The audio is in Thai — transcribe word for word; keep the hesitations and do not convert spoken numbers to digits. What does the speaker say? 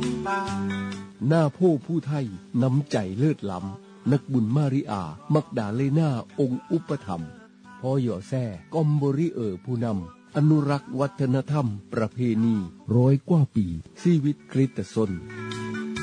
หน้าผู้ผู้ไทยน้ำใจเลิศล้ำนักบุญมาริอามักดาเลนาองค์อุปธรรมพ่อหย่อแซ่กอมบริเออผู้นำอนุรักษ์วัฒนธรรมประเพณีร้อยกว่าปีชีวิตคริสตชน